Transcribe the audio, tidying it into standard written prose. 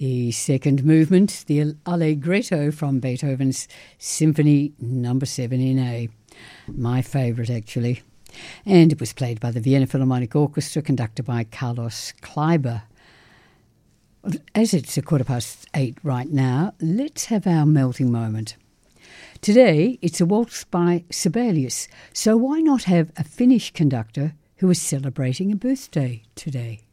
The second movement, the Allegretto from Beethoven's Symphony No. 7 in A. My favourite, actually. And it was played by the Vienna Philharmonic Orchestra, conducted by Carlos Kleiber. As it's 8:15 right now, let's have our melting moment. Today, it's a waltz by Sibelius, so why not have a Finnish conductor who is celebrating a birthday today?